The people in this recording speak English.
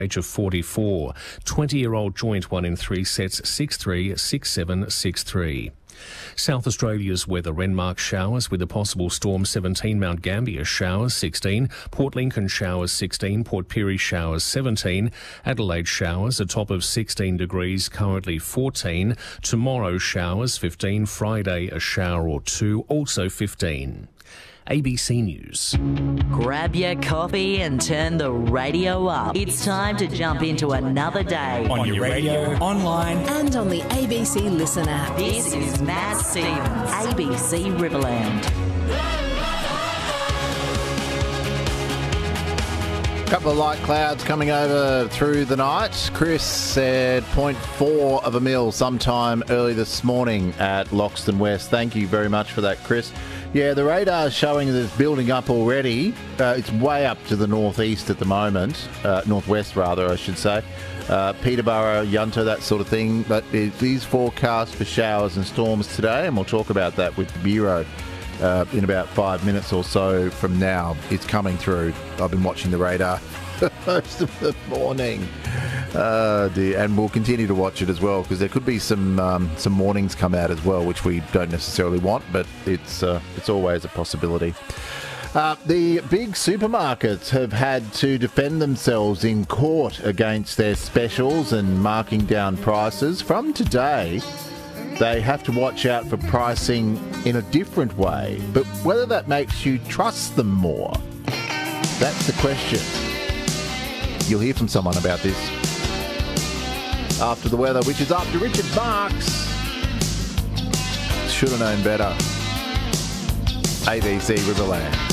age of 44. 20-year-old joint won in 3 sets, 6-3, 6-7, 6-3. South Australia's weather: Renmark showers with a possible storm 17, Mount Gambier showers 16, Port Lincoln showers 16, Port Pirie showers 17, Adelaide showers a top of 16 degrees, currently 14, tomorrow showers 15, Friday a shower or two, also 15. ABC News. Grab your coffee and turn the radio up. It's time to jump into another day. On your radio, online and on the ABC Listen app. This is Matt Stevens, ABC Riverland. Couple of light clouds coming over through the night. Chris said 0.4 of a mil sometime early this morning at Loxton West. Thank you very much for that, Chris. Yeah, the radar's showing that it's building up already. It's way up to the northeast at the moment. Northwest, rather, I should say. Peterborough, Yunta, that sort of thing. But it is forecast for showers and storms today, and we'll talk about that with the Bureau in about 5 minutes or so from now. It's coming through. I've been watching the radar most of the morning. Dear. And we'll continue to watch it as well, because there could be some warnings come out as well, which we don't necessarily want, but it's always a possibility. The big supermarkets have had to defend themselves in court against their specials and marking down prices. From today, they have to watch out for pricing in a different way, but whether that makes you trust them more, that's the question. You'll hear from someone about this after the weather, which is after Richard Marks. Should have known better. ABC Riverland.